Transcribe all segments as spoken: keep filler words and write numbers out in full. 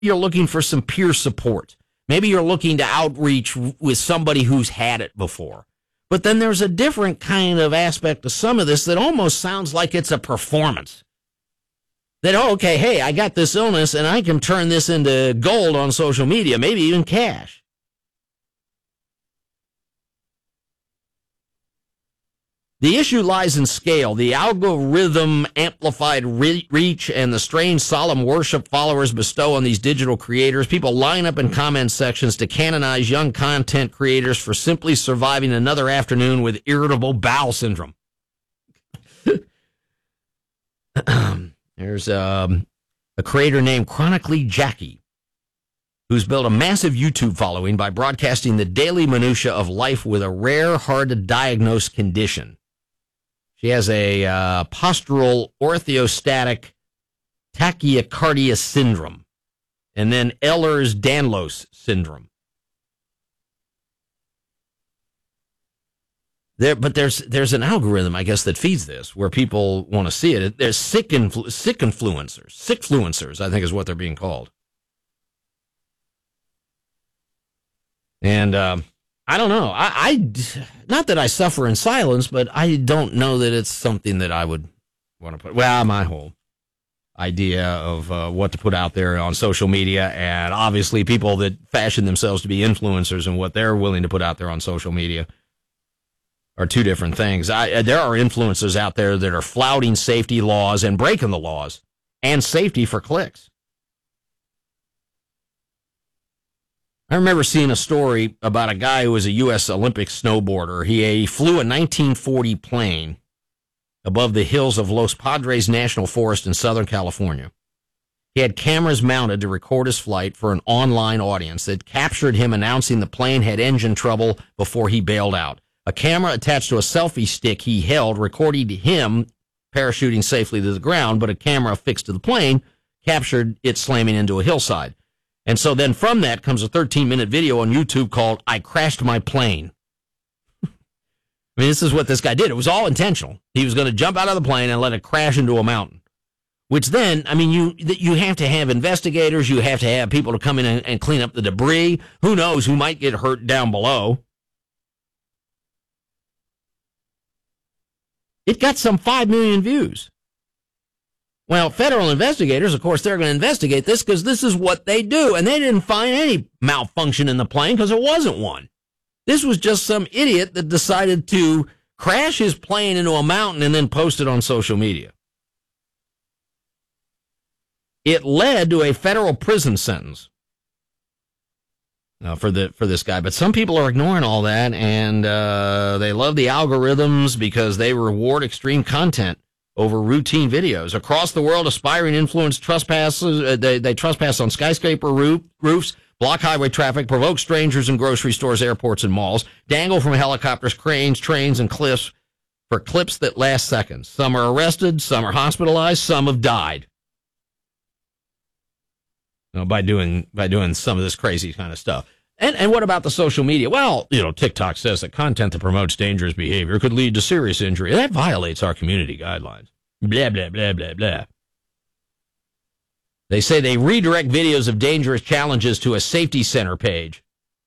you're looking for some peer support. Maybe you're looking to outreach with somebody who's had it before. But then there's a different kind of aspect to some of this that almost sounds like it's a performance. That, oh, okay, hey, I got this illness and I can turn this into gold on social media, maybe even cash. The issue lies in scale, the algorithm amplified re- reach, and the strange solemn worship followers bestow on these digital creators. People line up in comment sections to canonize young content creators for simply surviving another afternoon with irritable bowel syndrome. There's um, a creator named Chronically Jackie, who's built a massive YouTube following by broadcasting the daily minutia of life with a rare, hard-to-diagnose condition. She has a uh, postural orthostatic tachycardia syndrome, and then Ehlers-Danlos syndrome. There, but there's there's an algorithm, I guess, that feeds this, where people want to see it. There's sick influ- sick influencers, sick influencers, I think is what they're being called. And um, I don't know. I, I, not that I suffer in silence, but I don't know that it's something that I would want to put. Well, my whole idea of uh, what to put out there on social media, and obviously people that fashion themselves to be influencers and what they're willing to put out there on social media are two different things. I, there are influencers out there that are flouting safety laws and breaking the laws and safety for clicks. I remember seeing a story about a guy who was a U S Olympic snowboarder. He, he flew a nineteen forty plane above the hills of Los Padres National Forest in Southern California. He had cameras mounted to record his flight for an online audience that captured him announcing the plane had engine trouble before he bailed out. A camera attached to a selfie stick he held recorded him parachuting safely to the ground, but a camera affixed to the plane captured it slamming into a hillside. And so then from that comes a thirteen-minute video on YouTube called I Crashed My Plane. I mean, this is what this guy did. It was all intentional. He was going to jump out of the plane and let it crash into a mountain. Which then, I mean, you you have to have investigators. You have to have people to come in and, and clean up the debris. Who knows who might get hurt down below. It got some five million views. Well, federal investigators, of course, they're going to investigate this because this is what they do. And they didn't find any malfunction in the plane because it wasn't one. This was just some idiot that decided to crash his plane into a mountain and then post it on social media. It led to a federal prison sentence uh, for the for this guy. But some people are ignoring all that, and uh, they love the algorithms because they reward extreme content over routine videos. Across the world, aspiring influence trespasses, uh, they, they trespass on skyscraper roof, roofs, block highway traffic, provoke strangers in grocery stores, airports, and malls, dangle from helicopters, cranes, trains, and cliffs for clips that last seconds. Some are arrested, some are hospitalized, some have died. You know, by doing by doing some of this crazy kind of stuff. And and what about the social media? Well, you know, TikTok says that content that promotes dangerous behavior could lead to serious injury. That violates our community guidelines. Blah, blah, blah, blah, blah. They say they redirect videos of dangerous challenges to a safety center page.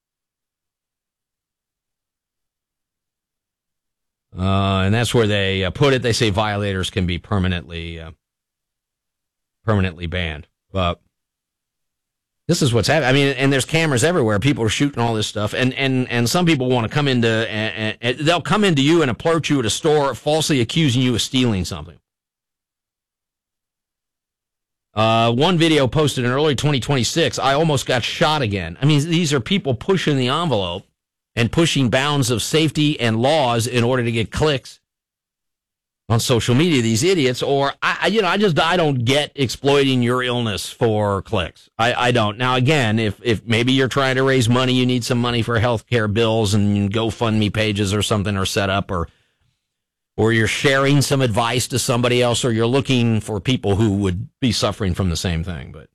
Uh, and that's where they uh, put it. They say violators can be permanently uh, permanently banned. But this is what's happening. I mean, and there's cameras everywhere. People are shooting all this stuff. And, and, and some people want to come into, and, and they'll come into you and approach you at a store, falsely accusing you of stealing something. Uh, one video posted in early twenty twenty-six, I almost got shot again. I mean, these are people pushing the envelope and pushing bounds of safety and laws in order to get clicks on social media, these idiots. Or, I, you know, I just, I don't get exploiting your illness for clicks. I, I don't. Now, again, if, if maybe you're trying to raise money, you need some money for healthcare bills and GoFundMe pages or something are set up, or, or you're sharing some advice to somebody else, or you're looking for people who would be suffering from the same thing. But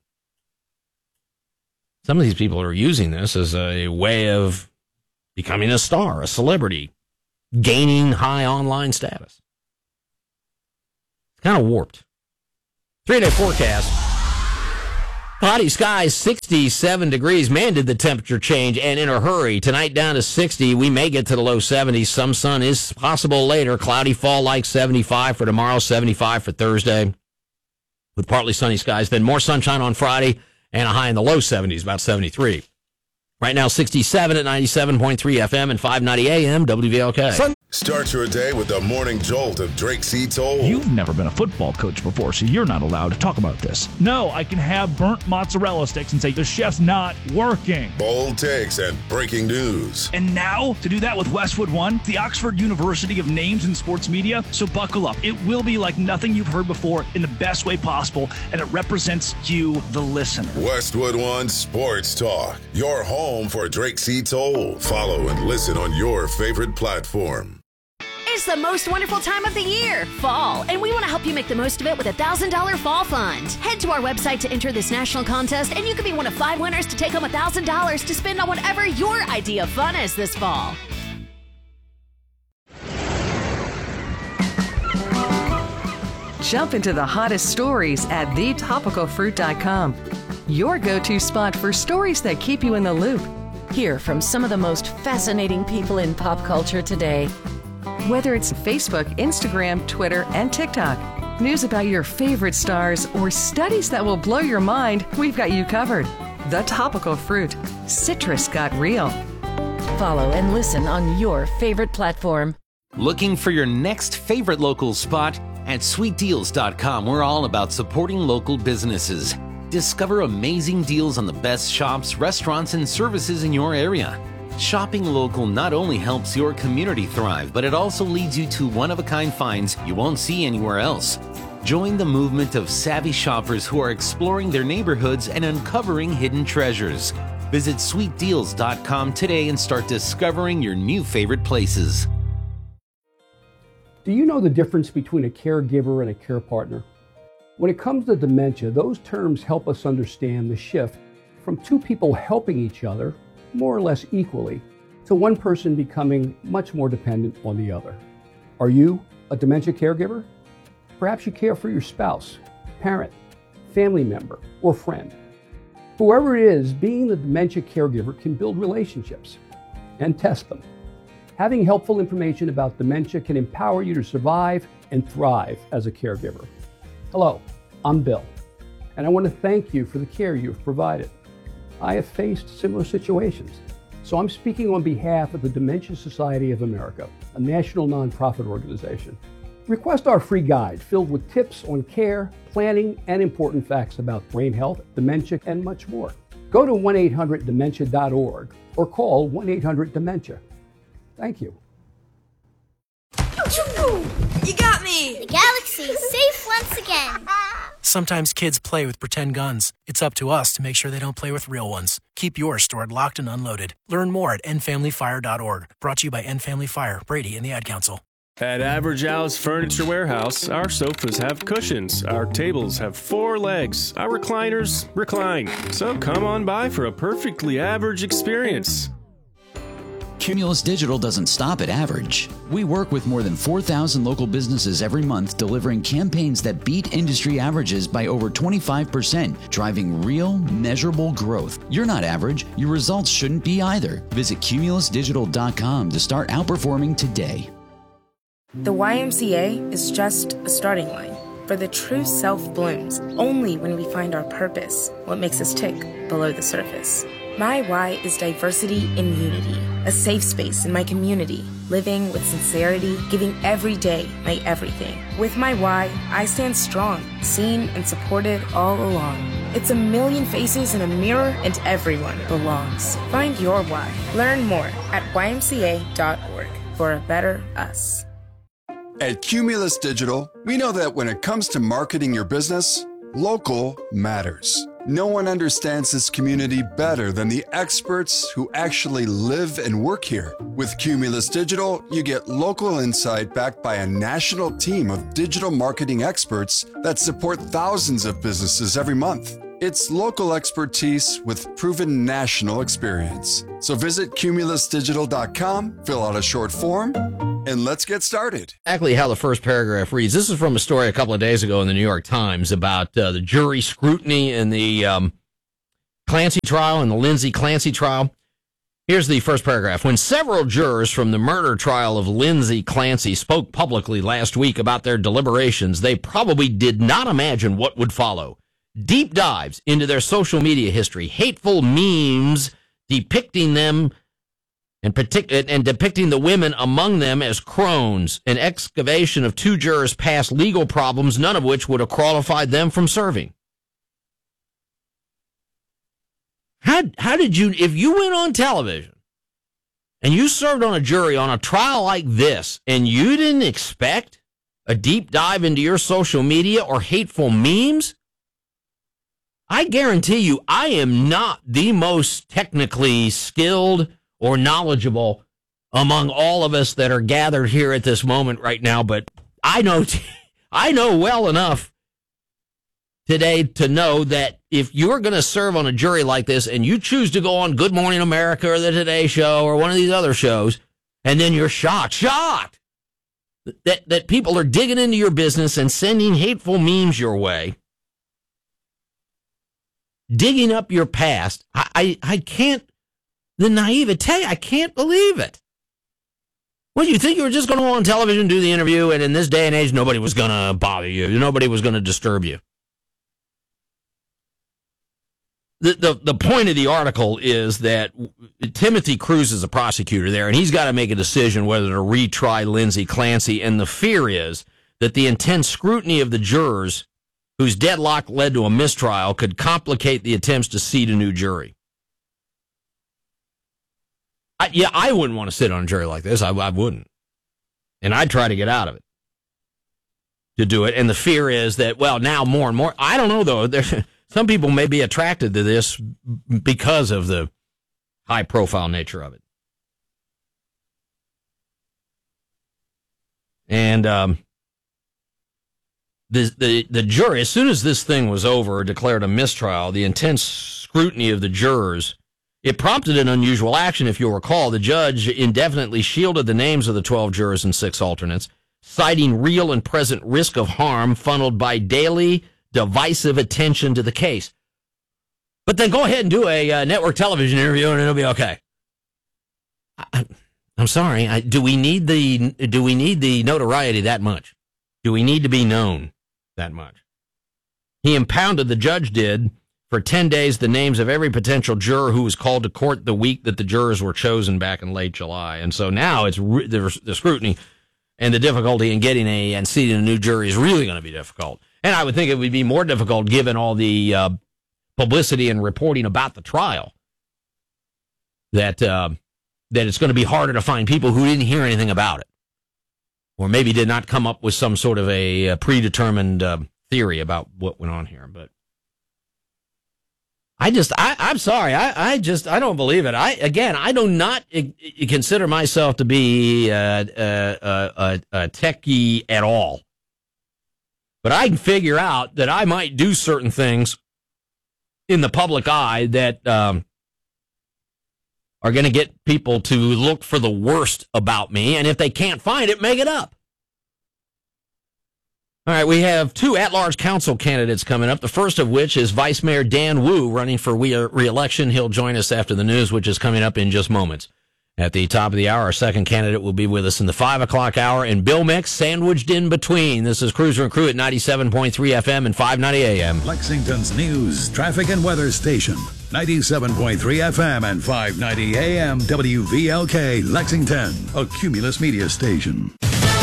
some of these people are using this as a way of becoming a star, a celebrity, gaining high online status. It's kind of warped. Three-day forecast. Cloudy skies, sixty-seven degrees. Man, did the temperature change, and in a hurry. Tonight down to sixty. We may get to the low seventies. Some sun is possible later. Cloudy fall like seventy-five for tomorrow, seventy-five for Thursday, with partly sunny skies. Then more sunshine on Friday and a high in the low seventies, about seventy-three. Right now, sixty-seven at ninety-seven point three F M and five ninety A M W V L K. Sun- Start your day with the morning jolt of Drake C. Toll. You've never been a football coach before, so you're not allowed to talk about this. No, I can have burnt mozzarella sticks and say the chef's not working. Bold takes and breaking news. And now, to do that with Westwood One, the Oxford University of Names in Sports Media. So buckle up. It will be like nothing you've heard before in the best way possible, and it represents you, the listener. Westwood One Sports Talk, your home for Drake C. Toll. Follow and listen on your favorite platform. It's the most wonderful time of the year, fall, and we want to help you make the most of it with a one thousand dollars Fall Fund. Head to our website to enter this national contest, and you could be one of five winners to take home one thousand dollars to spend on whatever your idea of fun is this fall. Jump into the hottest stories at the topical fruit dot com, your go-to spot for stories that keep you in the loop. Hear from some of the most fascinating people in pop culture today. Whether it's Facebook, Instagram, Twitter, and TikTok, news about your favorite stars, or studies that will blow your mind, we've got you covered. The Topical Fruit. Citrus got real. Follow and listen on your favorite platform. Looking for your next favorite local spot? At sweet deals dot com, we're all about supporting local businesses. Discover amazing deals on the best shops, restaurants, and services in your area. Shopping local not only helps your community thrive, but it also leads you to one-of-a-kind finds you won't see anywhere else. Join the movement of savvy shoppers who are exploring their neighborhoods and uncovering hidden treasures. Visit sweet deals dot com today and start discovering your new favorite places. Do you know the difference between a caregiver and a care partner? When it comes to dementia, those terms help us understand the shift from two people helping each other more or less equally, to one person becoming much more dependent on the other. Are you a dementia caregiver? Perhaps you care for your spouse, parent, family member, or friend. Whoever it is, being the dementia caregiver can build relationships and test them. Having helpful information about dementia can empower you to survive and thrive as a caregiver. Hello, I'm Bill, and I want to thank you for the care you've provided. I have faced similar situations, so I'm speaking on behalf of the Dementia Society of America, a national nonprofit organization. Request our free guide filled with tips on care, planning, and important facts about brain health, dementia, and much more. Go to one eight hundred dementia dot org or call one eight hundred dementia. Thank you. You got me! The galaxy is safe once again. Sometimes kids play with pretend guns. It's up to us to make sure they don't play with real ones. Keep yours stored locked and unloaded. Learn more at end family fire dot org. Brought to you by End Family Fire, Brady, and the Ad Council. At Average Al's Furniture Warehouse, our sofas have cushions, our tables have four legs, our recliners recline. So come on by for a perfectly average experience. Cumulus Digital doesn't stop at average. We work with more than four thousand local businesses every month, delivering campaigns that beat industry averages by over twenty-five percent, driving real, measurable growth. You're not average. Your results shouldn't be either. Visit cumulus digital dot com to start outperforming today. The Y M C A is just a starting line, for the true self blooms only when we find our purpose, what makes us tick below the surface. My why is diversity and unity, a safe space in my community, living with sincerity, giving every day my everything. With my why, I stand strong, seen and supported all along. It's a million faces in a mirror and everyone belongs. Find your why. Learn more at y m c a dot org for a better us. At Cumulus Digital, we know that when it comes to marketing your business, local matters. No one understands this community better than the experts who actually live and work here. With Cumulus Digital, you get local insight backed by a national team of digital marketing experts that support thousands of businesses every month. It's local expertise with proven national experience. So visit cumulus digital dot com, fill out a short form, and let's get started. Exactly how the first paragraph reads. This is from a story a couple of days ago in the New York Times about uh, the jury scrutiny in the um, Clancy trial and the Lindsay Clancy trial. Here's the first paragraph. When several jurors from the murder trial of Lindsay Clancy spoke publicly last week about their deliberations, they probably did not imagine what would follow. Deep dives into their social media history, hateful memes depicting them and, partic- and depicting the women among them as crones, an excavation of two jurors' past legal problems, none of which would have qualified them from serving. How, how did you, if you went on television and you served on a jury on a trial like this and you didn't expect a deep dive into your social media or hateful memes, I guarantee you I am not the most technically skilled or knowledgeable among all of us that are gathered here at this moment right now, but I know, I know well enough today to know that if you're going to serve on a jury like this and you choose to go on Good Morning America or the Today Show or one of these other shows, and then you're shocked, shocked that, that people are digging into your business and sending hateful memes your way, digging up your past, I, I, I can't, the naivete, I can't believe it. What, you think you were just going to go on television and do the interview, and in this day and age, nobody was going to bother you, nobody was going to disturb you? The, the the point of the article is that Timothy Cruz is a prosecutor there, and he's got to make a decision whether to retry Lindsay Clancy, and the fear is that the intense scrutiny of the jurors whose deadlock led to a mistrial could complicate the attempts to seat a new jury. I, yeah, I wouldn't want to sit on a jury like this. I, I wouldn't. And I'd try to get out of it to do it. And the fear is that, well, now more and more, I don't know, though, there, some people may be attracted to this because of the high-profile nature of it. And um, the, the the jury, as soon as this thing was over, declared a mistrial. The intense scrutiny of the jurors, it prompted an unusual action. If you'll recall, the judge indefinitely shielded the names of the twelve jurors and six alternates, citing real and present risk of harm funneled by daily divisive attention to the case. But then go ahead and do a uh, network television interview and it'll be okay. I, I'm sorry. I, do we need the do we need the notoriety that much? Do we need to be known that much? He impounded, the judge did, for ten days the names of every potential juror who was called to court the week that the jurors were chosen back in late July. And so now it's re- the, the scrutiny and the difficulty in getting a and seating a new jury is really going to be difficult. And I would think it would be more difficult given all the uh, publicity and reporting about the trial, that uh, that it's going to be harder to find people who didn't hear anything about it, or maybe did not come up with some sort of a, a predetermined uh, theory about what went on here. But I just, I, I'm sorry, I, I just, I don't believe it. I again, I do not I, I consider myself to be uh, uh, uh, a techie at all. But I can figure out that I might do certain things in the public eye that um, are going to get people to look for the worst about me. And if they can't find it, make it up. All right, we have two at-large council candidates coming up, the first of which is Vice Mayor Dan Wu, running for re-election. He'll join us after the news, which is coming up in just moments. At the top of the hour, our second candidate will be with us in the five o'clock hour, and Bill Mix sandwiched in between. This is Cruiser and Crew at ninety-seven point three F M and five ninety A M. Lexington's news, traffic, and weather station. ninety-seven point three F M and five ninety A M W V L K Lexington, a Cumulus media station.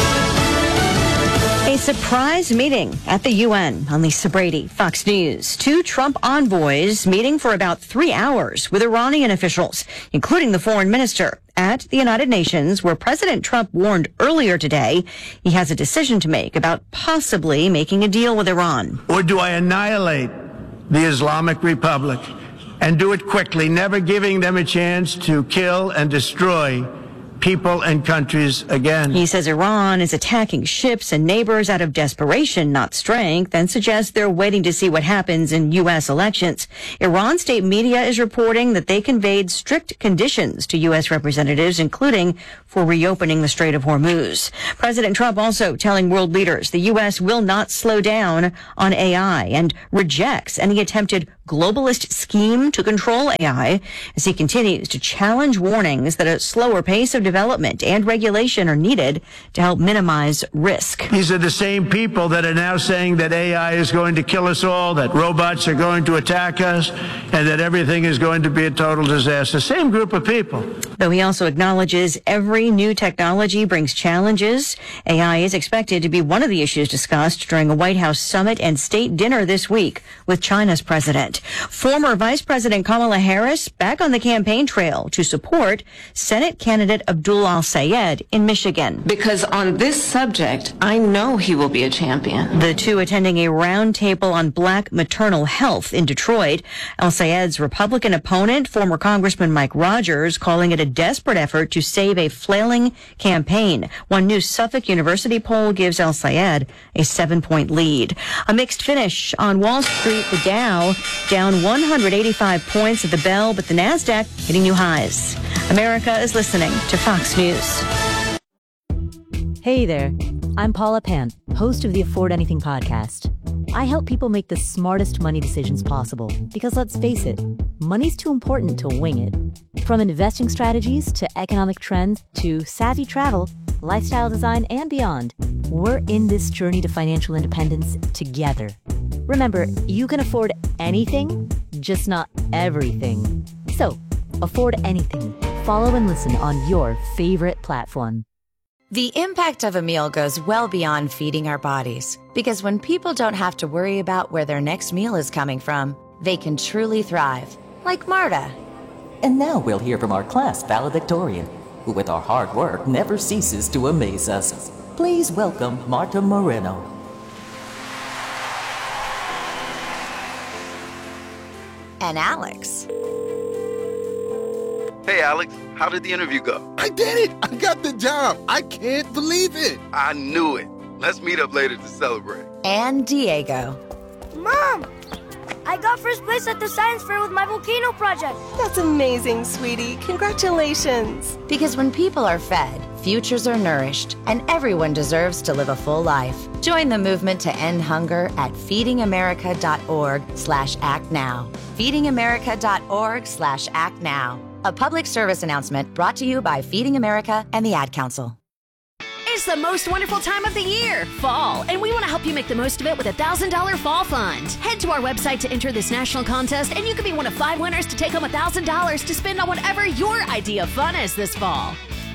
A surprise meeting at the U N. I'm Lisa Brady, Fox News. Two Trump envoys meeting for about three hours with Iranian officials, including the foreign minister, at the United Nations, where President Trump warned earlier today he has a decision to make about possibly making a deal with Iran. Or do I annihilate the Islamic Republic and do it quickly, never giving them a chance to kill and destroy people and countries again? He says Iran is attacking ships and neighbors out of desperation, not strength, and suggests they're waiting to see what happens in U S elections. Iran state media is reporting that they conveyed strict conditions to U S representatives, including for reopening the Strait of Hormuz. President Trump also telling world leaders the U S will not slow down on A I and rejects any attempted globalist scheme to control A I as he continues to challenge warnings that a slower pace of development and regulation are needed to help minimize risk. These are the same people that are now saying that A I is going to kill us all, that robots are going to attack us, and that everything is going to be a total disaster. Same group of people. Though he also acknowledges every new technology brings challenges, A I is expected to be one of the issues discussed during a White House summit and state dinner this week with China's president. Former Vice President Kamala Harris back on the campaign trail to support Senate candidate Abdul Al-Sayed in Michigan. Because on this subject, I know he will be a champion. The two attending a roundtable on black maternal health in Detroit. Al-Sayed's Republican opponent, former Congressman Mike Rogers, calling it a desperate effort to save a flailing campaign. One new Suffolk University poll gives Al-Sayed a seven-point lead. A mixed finish on Wall Street. The Dow down one hundred eighty-five points at the bell, but the NASDAQ hitting new highs. America is listening to Fox News. Hey there, I'm Paula Pant, host of the Afford Anything podcast. I help people make the smartest money decisions possible because, let's face it, money's too important to wing it. From investing strategies to economic trends to savvy travel, lifestyle design, and beyond, we're in this journey to financial independence together. Remember, you can afford anything, just not everything. So, afford anything. Follow and listen on your favorite platform. The impact of a meal goes well beyond feeding our bodies, because when people don't have to worry about where their next meal is coming from, they can truly thrive, like Marta. And now we'll hear from our class valedictorian, who with our hard work never ceases to amaze us. Please welcome Marta Moreno. And Alex. Hey, Alex, how did the interview go? I did it! I got the job! I can't believe it! I knew it. Let's meet up later to celebrate. And Diego. Mom! I got first place at the science fair with my volcano project. That's amazing, sweetie. Congratulations. Because when people are fed, futures are nourished, and everyone deserves to live a full life. Join the movement to end hunger at feedingamerica.org slash act now. feedingamerica.org slash act now. A public service announcement brought to you by Feeding America and the Ad Council. It's the most wonderful time of the year, fall, and we want to help you make the most of it with a one thousand dollars fall fund. Head to our website to enter this national contest, and you could be one of five winners to take home one thousand dollars to spend on whatever your idea of fun is this fall.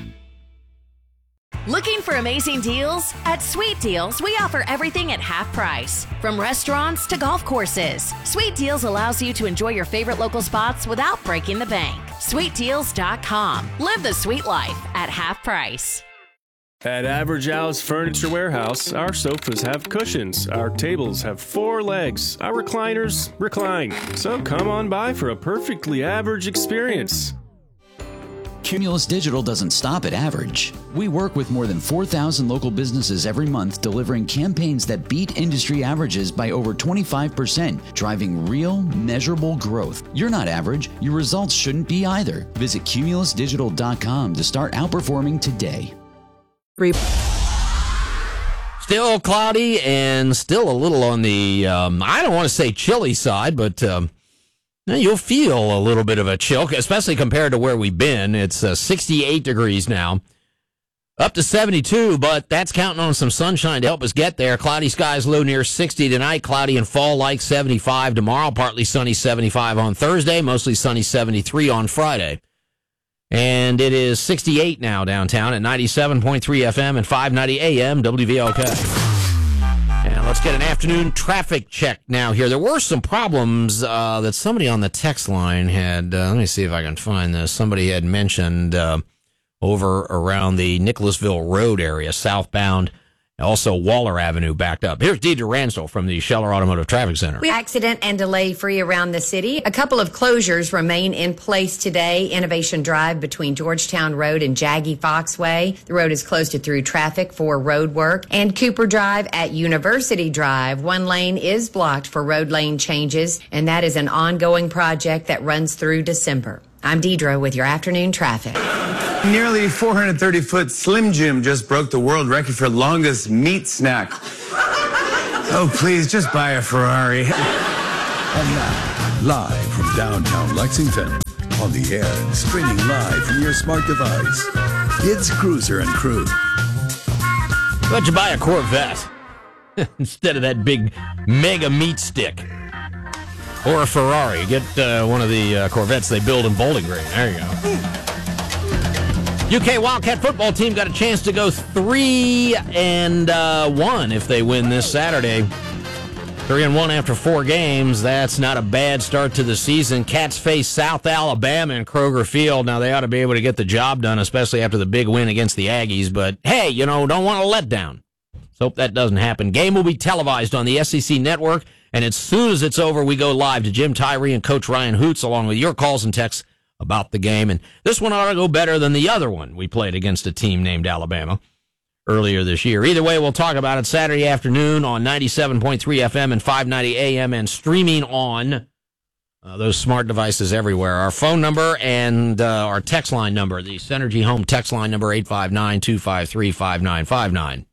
Looking for amazing deals? At Sweet Deals, we offer everything at half price. From restaurants to golf courses, Sweet Deals allows you to enjoy your favorite local spots without breaking the bank. sweet deals dot com. Live the sweet life at half price. At Average Al's Furniture Warehouse, our sofas have cushions, our tables have four legs, our recliners recline. So come on by for a perfectly average experience. Cumulus Digital doesn't stop at average. We work with more than four thousand local businesses every month, delivering campaigns that beat industry averages by over twenty-five percent, driving real, measurable growth. You're not average. Your results shouldn't be either. Visit cumulus digital dot com to start outperforming today. Still cloudy and still a little on the, um, I don't want to say chilly side, but um, you'll feel a little bit of a chill, especially compared to where we've been. It's uh, sixty-eight degrees now, up to seventy-two, but that's counting on some sunshine to help us get there. Cloudy skies, low near sixty tonight, cloudy and fall-like seventy-five tomorrow, partly sunny seventy-five on Thursday, mostly sunny seventy-three on Friday. And it is sixty-eight now downtown at ninety-seven point three F M and five ninety A M W V L K. And let's get an afternoon traffic check now here. There were some problems uh, that somebody on the text line had. Uh, let me see if I can find this. Somebody had mentioned uh, over around the Nicholasville Road area, southbound. Also, Waller Avenue backed up. Here's Deidre Ransdell from the Scheller Automotive Traffic Center. We accident and delay free around the city. A couple of closures remain in place today. Innovation Drive between Georgetown Road and Jaggy Foxway. The road is closed to through traffic for road work. And Cooper Drive at University Drive. One lane is blocked for road lane changes, and that is an ongoing project that runs through December. I'm Deidre with your afternoon traffic. Nearly four hundred thirty foot Slim Jim just broke the world record for longest meat snack. Oh, please, just buy a Ferrari. And now, Live from downtown Lexington. On the air and streaming live from your smart device. It's Cruiser and Crew. Why don't you buy a Corvette instead of that big mega meat stick? Or a Ferrari. Get uh, one of the uh, Corvettes they build in Bowling Green. There you go. U K Wildcat football team got a chance to go three and uh, one if they win this Saturday. Three and one after four games. That's not a bad start to the season. Cats face South Alabama in Kroger Field. Now, they ought to be able to get the job done, especially after the big win against the Aggies. But, hey, you know, don't want a letdown. So hope that doesn't happen. Game will be televised on the S E C Network. And as soon as it's over, we go live to Jim Tyree and Coach Ryan Hoots, along with your calls and texts about the game. And this one ought to go better than the other one we played against a team named Alabama earlier this year. Either way, we'll talk about it Saturday afternoon on ninety-seven point three F M and five ninety A M and streaming on uh, those smart devices everywhere. Our phone number and uh, our text line number, the Synergy Home text line number, eight five nine, two five three, five nine five nine.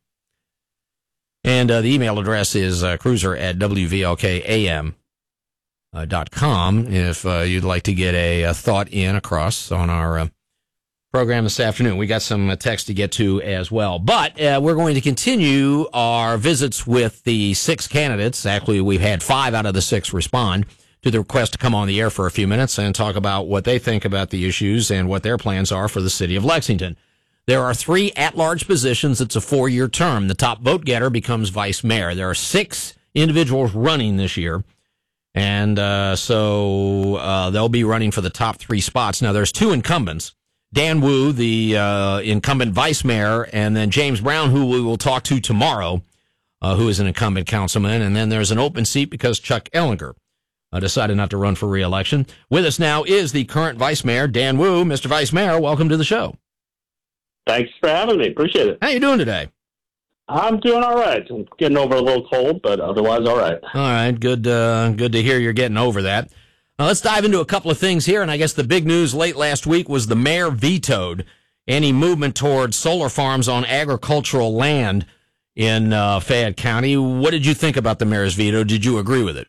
And uh, the email address is uh, cruiser at W V L K A M dot com if uh, you'd like to get a, a thought in across on our uh, program this afternoon. We got some uh, text to get to as well. But uh, we're going to continue our visits with the six candidates. Actually, we've had five out of the six respond to the request to come on the air for a few minutes and talk about what they think about the issues and what their plans are for the city of Lexington. There are three at-large positions. It's a four-year term. The top vote-getter becomes vice mayor. There are six individuals running this year. And uh, so uh, they'll be running for the top three spots. Now, there's two incumbents. Dan Wu, the uh, incumbent vice mayor, and then James Brown, who we will talk to tomorrow, uh, who is an incumbent councilman. And then there's an open seat because Chuck Ellinger uh, decided not to run for re-election. With us now is the current vice mayor, Dan Wu. Mister Vice Mayor, welcome to the show. Thanks for having me. Appreciate it. How you doing today? I'm doing all right. I'm getting over a little cold, but otherwise all right. All right. Good, uh, good to hear you're getting over that. Now, let's dive into a couple of things here, and I guess the big news late last week was the mayor vetoed any movement towards solar farms on agricultural land in uh, Fayette County. What did you think about the mayor's veto? Did you agree with it?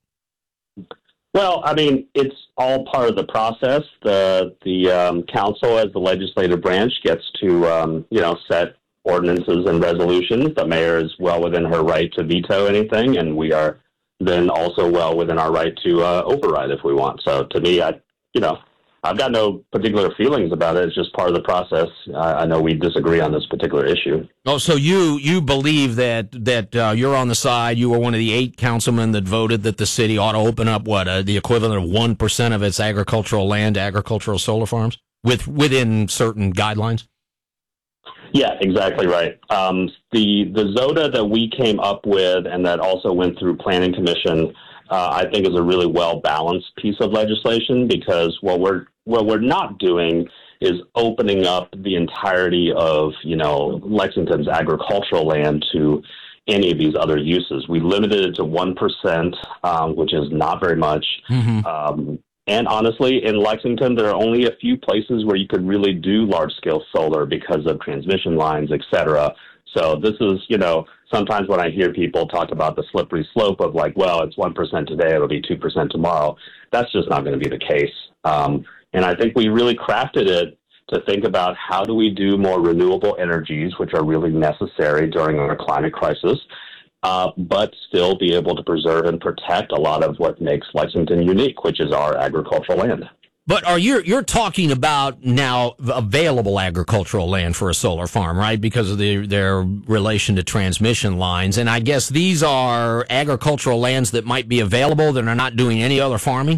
Well, I mean, it's all part of the process. The the um, council, as the legislative branch, gets to um, you know set ordinances and resolutions. The mayor is well within her right to veto anything, and we are then also well within our right to uh, override if we want. So to me, I, you know, I've got no particular feelings about it. It's just part of the process. I, I know we disagree on this particular issue. Oh, so you you believe that that uh, you're on the side. You were one of the eight councilmen that voted that the city ought to open up what uh, the equivalent of one percent of its agricultural land to agricultural solar farms with within certain guidelines. Yeah, exactly right. Um, the the ZOTA that we came up with and that also went through Planning Commission, uh, I think is a really well-balanced piece of legislation because what we're what we're not doing is opening up the entirety of, you know, Lexington's agricultural land to any of these other uses. We limited it to one percent, um, which is not very much. Mm-hmm. Um, And honestly, in Lexington, there are only a few places where you could really do large-scale solar because of transmission lines, et cetera. So this is, you know, sometimes when I hear people talk about the slippery slope of like, well, it's one percent today, it'll be two percent tomorrow, that's just not going to be the case. Um, and I think we really crafted it to think about how do we do more renewable energies, which are really necessary during our climate crisis, Uh, but still be able to preserve and protect a lot of what makes Lexington unique, which is our agricultural land. But are you you're talking about now available agricultural land for a solar farm, right? Because of the, their relation to transmission lines, and I guess these are agricultural lands that might be available that are not doing any other farming.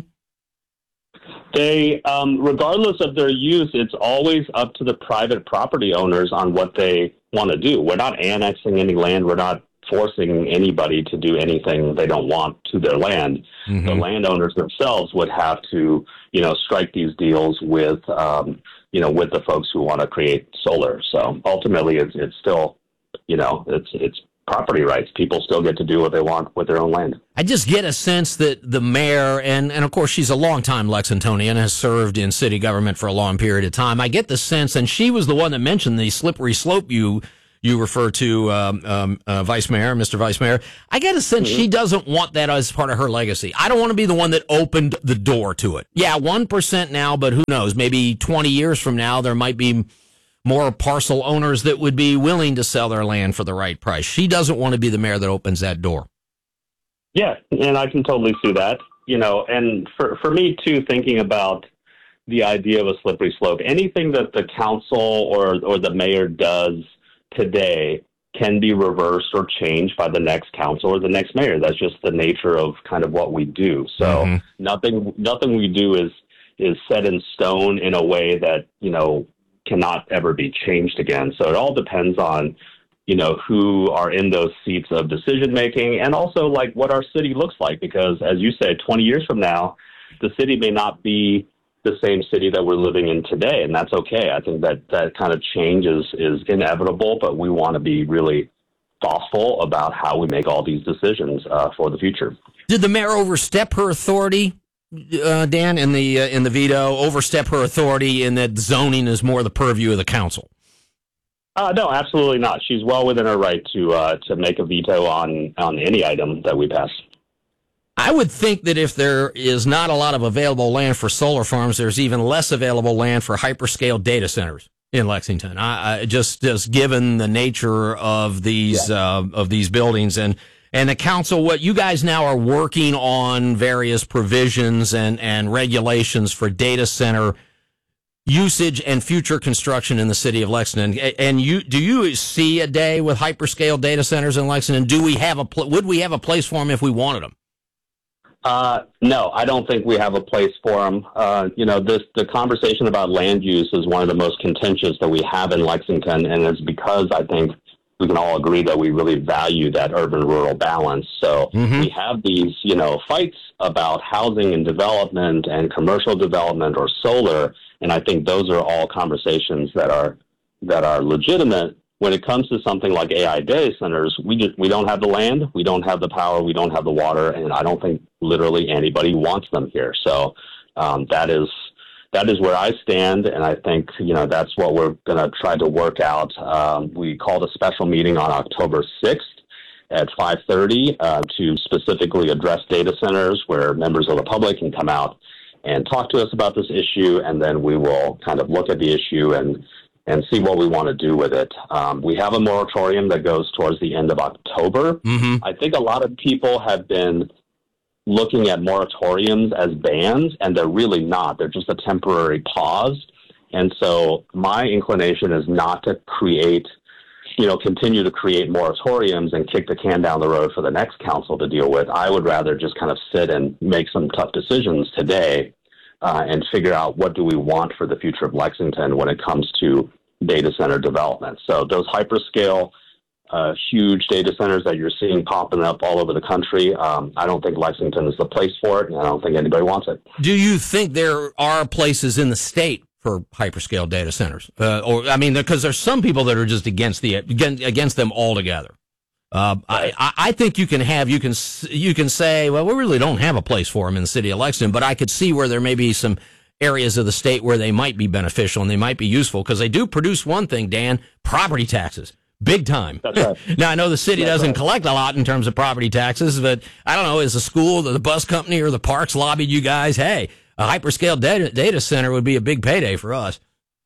They, um, regardless of their use, it's always up to the private property owners on what they want to do. We're not annexing any land. We're not forcing anybody to do anything they don't want to their land. Mm-hmm. The landowners themselves would have to, you know, strike these deals with, um, you know, with the folks who want to create solar. So ultimately, it's it's still, you know, it's it's property rights. People still get to do what they want with their own land. I just get a sense that the mayor, and, and of course she's a longtime Lexingtonian, has served in city government for a long period of time. I get the sense, and she was the one that mentioned the slippery slope you you refer to um, um, uh, Vice Mayor, Mister Vice Mayor. I get a sense mm-hmm. she doesn't want that as part of her legacy. I don't want to be the one that opened the door to it. Yeah, one percent now, but who knows? Maybe twenty years from now, there might be more parcel owners that would be willing to sell their land for the right price. She doesn't want to be the mayor that opens that door. Yeah, and I can totally see that. You know, and for, for me, too, thinking about the idea of a slippery slope, anything that the council or, or the mayor does today can be reversed or changed by the next council or the next mayor. That's just the nature of kind of what we do. So mm-hmm. nothing nothing we do is is set in stone in a way that, you know, cannot ever be changed again. So it all depends on, you know, who are in those seats of decision making, and also like what our city looks like, because as you said, twenty years from now, the city may not be the same city that we're living in today, and that's okay. I think that that kind of change is, is inevitable, but we want to be really thoughtful about how we make all these decisions uh, for the future. Did the mayor overstep her authority, uh, Dan, in the uh, in the veto? Overstep her authority in that zoning is more the purview of the council? Uh, no, absolutely not. She's well within her right to uh, to make a veto on on any item that we pass. I would think that if there is not a lot of available land for solar farms, there's even less available land for hyperscale data centers in Lexington. I, I just just given the nature of these yeah. uh, of these buildings and and the council, what you guys now are working on various provisions and and regulations for data center usage and future construction in the city of Lexington. And you, do you see a day with hyperscale data centers in Lexington? Do we have a pl- would we have a place for them if we wanted them? Uh, no, I don't think we have a place for them. Uh, you know, this the conversation about land use is one of the most contentious that we have in Lexington, and it's because I think we can all agree that we really value that urban-rural balance. So mm-hmm. we have these, you know, fights about housing and development and commercial development or solar, and I think those are all conversations that are that are legitimate. When it comes to something like A I data centers, we just we don't have the land, we don't have the power, we don't have the water, and I don't think literally anybody wants them here. So um, that is that is where I stand, and I think you know that's what we're going to try to work out. Um, we called a special meeting on October sixth at five thirty uh, to specifically address data centers, where members of the public can come out and talk to us about this issue, and then we will kind of look at the issue and and see what we want to do with it. Um, we have a moratorium that goes towards the end of October. Mm-hmm. I think a lot of people have been looking at moratoriums as bans, and they're really not. They're just a temporary pause. And so my inclination is not to create, you know, continue to create moratoriums and kick the can down the road for the next council to deal with. I would rather just kind of sit and make some tough decisions today Uh, and figure out what do we want for the future of Lexington when it comes to data center development. So those hyperscale, uh, huge data centers that you're seeing popping up all over the country, um, I don't think Lexington is the place for it, and I don't think anybody wants it. Do you think there are places in the state for hyperscale data centers? Uh, or I mean, because there's some people that are just against the against them altogether. Uh, I, I think you can have, you can, you can say, well, we really don't have a place for them in the city of Lexington, but I could see where there may be some areas of the state where they might be beneficial and they might be useful, because they do produce one thing, Dan, property taxes. Big time. That's right. Now, I know the city That's doesn't right. collect a lot in terms of property taxes, but I don't know, is the school, the bus company, or the parks lobbied you guys, hey, a hyperscale data, data center would be a big payday for us?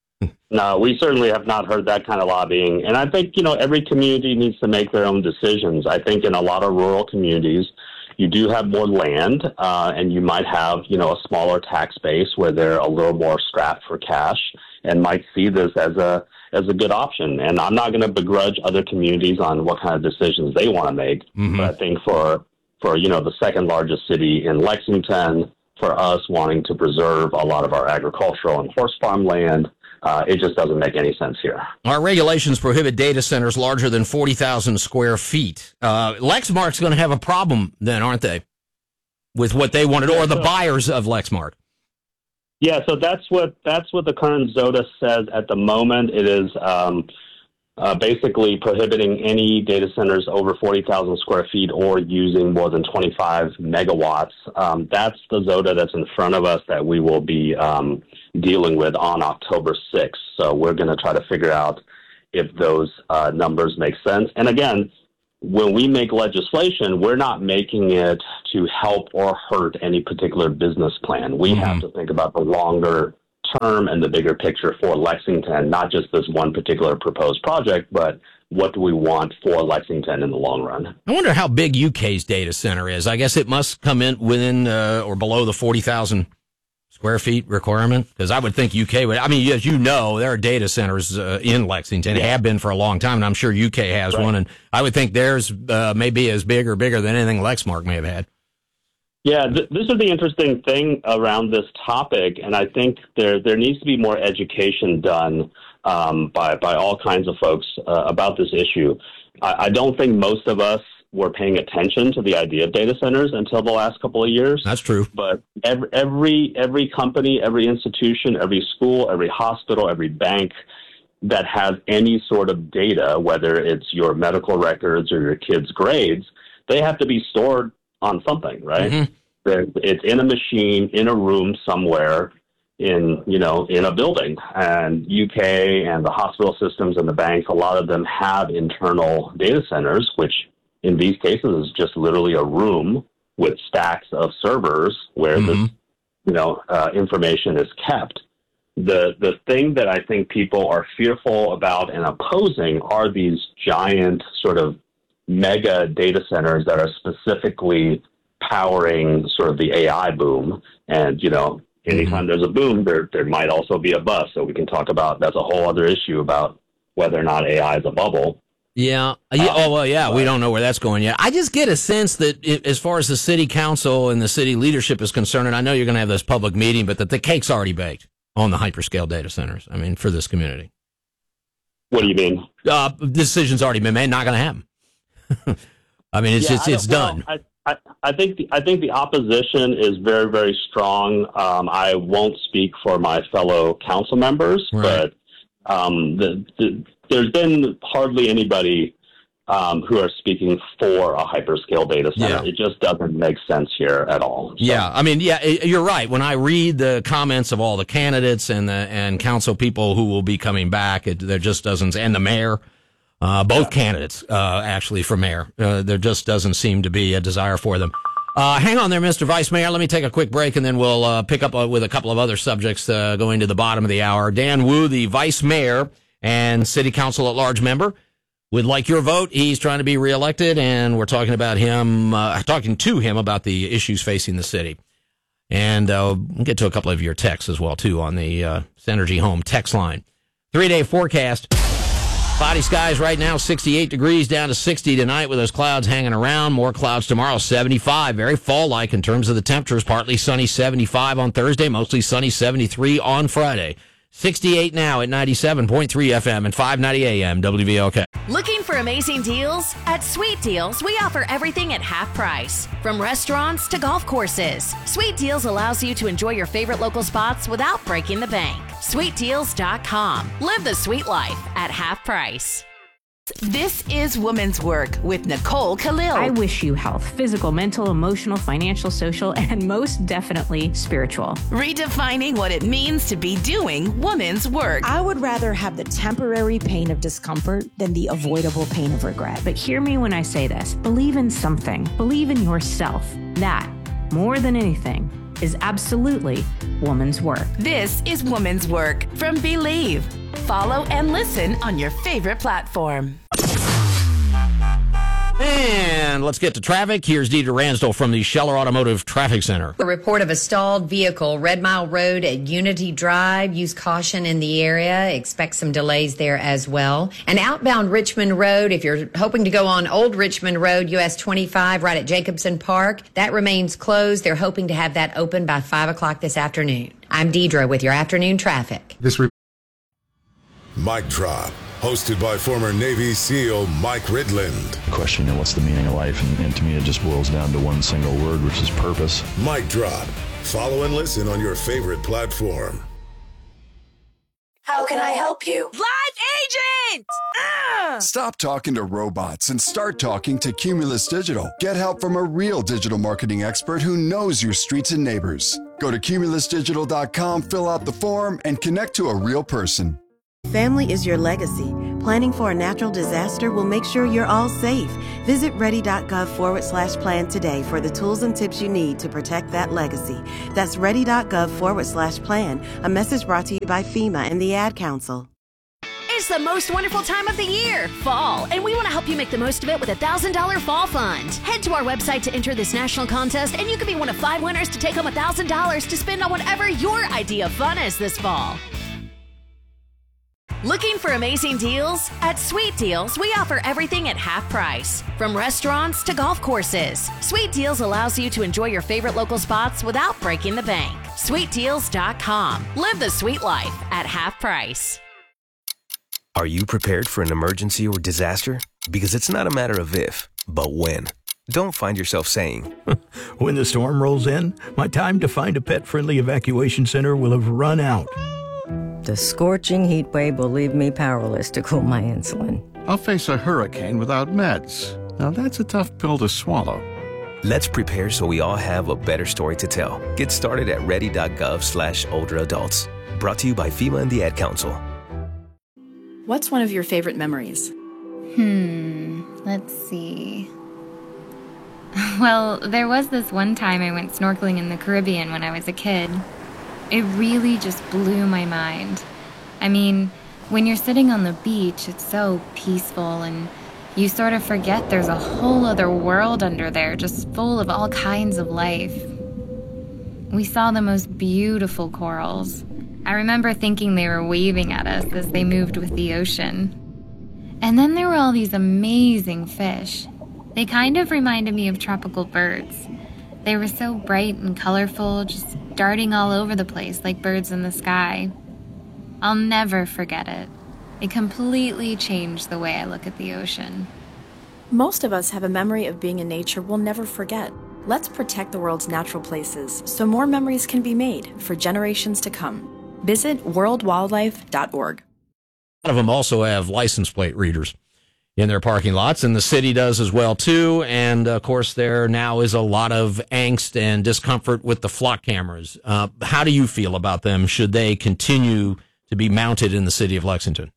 No, we certainly have not heard that kind of lobbying. And I think, you know, every community needs to make their own decisions. I think in a lot of rural communities, you do have more land, uh, and you might have, you know, a smaller tax base where they're a little more strapped for cash and might see this as a as a good option. And I'm not going to begrudge other communities on what kind of decisions they want to make. Mm-hmm. But I think for, for, you know, the second largest city in Lexington, for us wanting to preserve a lot of our agricultural and horse farm land, Uh, it just doesn't make any sense here. Our regulations prohibit data centers larger than forty thousand square feet. Uh, Lexmark's going to have a problem then, aren't they, with what they wanted, or the buyers of Lexmark? Yeah, so that's what that's what the current ZODA says at the moment. It is um, uh, basically prohibiting any data centers over forty thousand square feet or using more than twenty-five megawatts. Um, that's the ZODA that's in front of us that we will be um, dealing with on October sixth. So we're going to try to figure out, if those uh, numbers make sense. And again, when we make legislation, we're not making it to help or hurt any particular business plan. We mm-hmm. have to think about the longer term and the bigger picture for Lexington, not just this one particular proposed project, but what do we want for Lexington in the long run? I wonder how big U K's data center is. I guess it must come in within uh, or below the forty thousand square feet requirement, because I would think U K would. I mean, as you know, there are data centers uh, in Lexington, yeah. have been for a long time, and I'm sure U K has right. one, and I would think theirs uh, may be as big or bigger than anything Lexmark may have had. Yeah, th- this is the interesting thing around this topic, and I think there there needs to be more education done um, by by all kinds of folks uh, about this issue. I, I don't think most of us were paying attention to the idea of data centers until the last couple of years. That's true. But every every every company, every institution, every school, every hospital, every bank that has any sort of data, whether it's your medical records or your kids' grades, they have to be stored on something, right? Mm-hmm. It's in a machine, in a room somewhere, in, you know, in a building. And U K and the hospital systems and the banks, a lot of them have internal data centers, which in these cases is just literally a room with stacks of servers where mm-hmm. this, you know, uh, information is kept. The the thing that I think people are fearful about and opposing are these giant sort of mega data centers that are specifically powering sort of the A I boom. And, you know, anytime mm-hmm. there's a boom, there there might also be a bust. So we can talk about, that's a whole other issue about whether or not A I is a bubble. Yeah. yeah. Oh, well, yeah, we don't know where that's going yet. I just get a sense that it, as far as the city council and the city leadership is concerned, and I know you're going to have this public meeting, but that the cake's already baked on the hyperscale data centers, I mean, for this community. What do you mean? Uh, decision's already been made, not going to happen. I mean, it's yeah, it's, it's done. Well, I, I, I think the, I think the opposition is very, very strong. Um, I won't speak for my fellow council members, right. but um, the, the, there's been hardly anybody um, who are speaking for a hyperscale data center. Yeah. It just doesn't make sense here at all. So. Yeah, I mean, yeah, you're right. When I read the comments of all the candidates and the and council people who will be coming back, it, there just doesn't, and the mayor. Uh, both yeah. candidates, uh, actually, for mayor. Uh, there just doesn't seem to be a desire for them. Uh, hang on there, Mister Vice Mayor. Let me take a quick break, and then we'll uh, pick up uh, with a couple of other subjects uh, going to the bottom of the hour. Dan Wu, the Vice Mayor and City Council at-large member, would like your vote. He's trying to be reelected, and we're talking about him, uh, talking to him about the issues facing the city. And uh, we'll get to a couple of your texts as well, too, on the uh, Synergy Home text line. Three-day forecast. Cloudy skies right now, sixty-eight degrees down to sixty tonight with those clouds hanging around. More clouds tomorrow, seventy-five. Very fall-like in terms of the temperatures. Partly sunny, seventy-five on Thursday. Mostly sunny, seventy-three on Friday. sixty-eight now at ninety-seven point three F M and five ninety A M W V L K. Looking for amazing deals? At Sweet Deals, we offer everything at half price. From restaurants to golf courses. Sweet Deals allows you to enjoy your favorite local spots without breaking the bank. sweet deals dot com. Live the sweet life at half price. This is Woman's Work with Nicole Khalil. I wish you health, physical, mental, emotional, financial, social, and most definitely spiritual. Redefining what it means to be doing woman's work. I would rather have the temporary pain of discomfort than the avoidable pain of regret. But hear me when I say this. Believe in something. Believe in yourself. That, more than anything, is absolutely woman's work. This is Woman's Work from Believe. Follow and listen on your favorite platform. And let's get to traffic. Here's Deidre Ransdell from the Scheller Automotive Traffic Center. A report of a stalled vehicle, Red Mile Road at Unity Drive. Use caution in the area. Expect some delays there as well. And outbound Richmond Road, if you're hoping to go on Old Richmond Road, U S twenty-five, right at Jacobson Park, that remains closed. They're hoping to have that open by five o'clock this afternoon. I'm Deidre with your afternoon traffic. This re- Mic Drop, hosted by former Navy SEAL Mike Ridland. Question, you know, what's the meaning of life? And, and to me, it just boils down to one single word, which is purpose. Mic Drop. Follow and listen on your favorite platform. How can I help you? Live agent! Uh! Stop talking to robots and start talking to Cumulus Digital. Get help from a real digital marketing expert who knows your streets and neighbors. Go to cumulus digital dot com, fill out the form, and connect to a real person. Family is your legacy. Planning for a natural disaster will make sure you're all safe. Visit ready.gov forward slash plan today for the tools and tips you need to protect that legacy. That's ready.gov forward slash plan. A message brought to you by FEMA and the Ad Council. It's the most wonderful time of the year, fall, and we want to help you make the most of it with a one thousand dollars fall fund. Head to our website to enter this national contest, and you could be one of five winners to take home one thousand dollars to spend on whatever your idea of fun is this fall. Looking for amazing deals? At Sweet Deals, we offer everything at half price. From restaurants to golf courses, Sweet Deals allows you to enjoy your favorite local spots without breaking the bank. sweet deals dot com. Live the sweet life at half price. Are you prepared for an emergency or disaster? Because it's not a matter of if, but when. Don't find yourself saying, when the storm rolls in, my time to find a pet-friendly evacuation center will have run out. The scorching heat wave will leave me powerless to cool my insulin. I'll face a hurricane without meds. Now that's a tough pill to swallow. Let's prepare so we all have a better story to tell. Get started at ready.gov slash older adults. Brought to you by FEMA and the Ad Council. What's one of your favorite memories? Hmm, let's see. Well, there was this one time I went snorkeling in the Caribbean when I was a kid. It really just blew my mind. I mean, when you're sitting on the beach, it's so peaceful and you sort of forget there's a whole other world under there just full of all kinds of life. We saw the most beautiful corals. I remember thinking they were waving at us as they moved with the ocean. And then there were all these amazing fish. They kind of reminded me of tropical birds. They were so bright and colorful, just darting all over the place like birds in the sky. I'll never forget it. It completely changed the way I look at the ocean. Most of us have a memory of being in nature we'll never forget. Let's protect the world's natural places so more memories can be made for generations to come. Visit world wildlife dot org. A lot of them also have license plate readers in their parking lots, and the city does as well, too. And, of course, there now is a lot of angst and discomfort with the flock cameras. Uh, how do you feel about them? Should they continue to be mounted in the city of Lexington?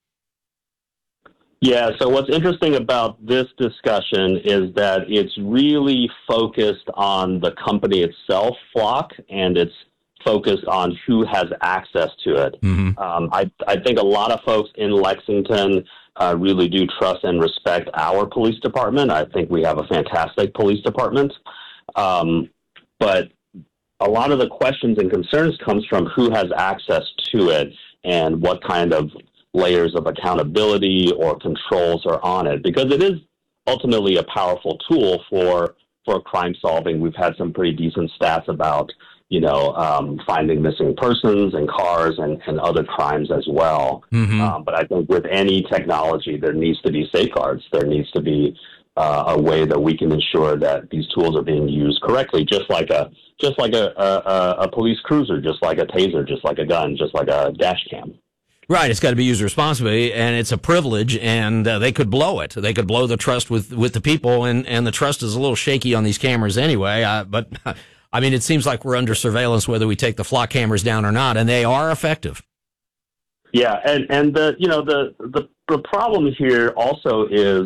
Yeah, so what's interesting about this discussion is that it's really focused on the company itself, Flock, and it's focused on who has access to it. Mm-hmm. Um, I, I think a lot of folks in Lexington uh, really do trust and respect our police department. I think we have a fantastic police department. Um, but a lot of the questions and concerns comes from who has access to it and what kind of layers of accountability or controls are on it, because it is ultimately a powerful tool for, for crime solving. We've had some pretty decent stats about you know, um, finding missing persons and cars and, and other crimes as well. Mm-hmm. Um, but I think with any technology, there needs to be safeguards. There needs to be uh, a way that we can ensure that these tools are being used correctly, just like a just like a, a, a police cruiser, just like a taser, just like a gun, just like a dash cam. Right, it's got to be used responsibly, and it's a privilege, and uh, they could blow it. They could blow the trust with, with the people, and, and the trust is a little shaky on these cameras anyway, uh, but... I mean, it seems like we're under surveillance whether we take the flock cameras down or not, and they are effective. Yeah, and, and the you know the, the the problem here also is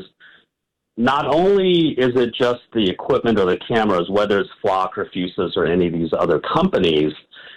not only is it just the equipment or the cameras, whether it's Flock or Fusus or any of these other companies.